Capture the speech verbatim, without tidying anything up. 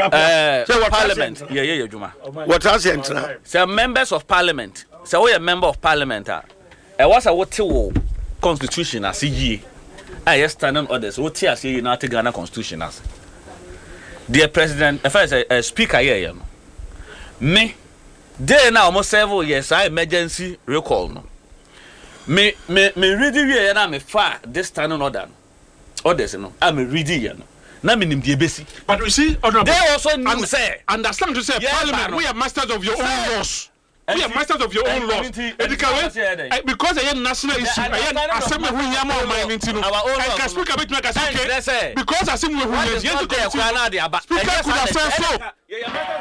Uh, Parliament. Yeah, yeah, yeah, Juma. What else enter? So members of Parliament. So we a member of Parliament. Uh, what's a what constitution as ye? I standing orders. What as ye United Ghana constitution as? Dear President, if I say a speaker here, you know, me, there now almost several years. I emergency recall no. Me me me reading here na me fa this standing order. Orders no. I me reading here no. Na me nim die besi. But you see, they also knew say understand to say yeah, Parliament. We are masters of your say, own laws. We are masters of your own laws. Because I am national issue. I am assembly who yam on my intino. I can speak a bit like I say because I see we who yes. Speaker could have said so.